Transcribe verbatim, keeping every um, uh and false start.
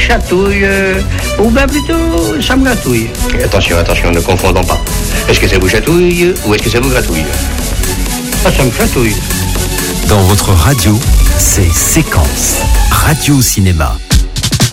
chatouille, euh, ou bien plutôt ça me gratouille. Attention, attention, ne confondons pas. Est-ce que ça vous chatouille ou est-ce que ça vous gratouille? Ah, ça me chatouille. Dans votre radio, c'est Séquence Radio Cinéma.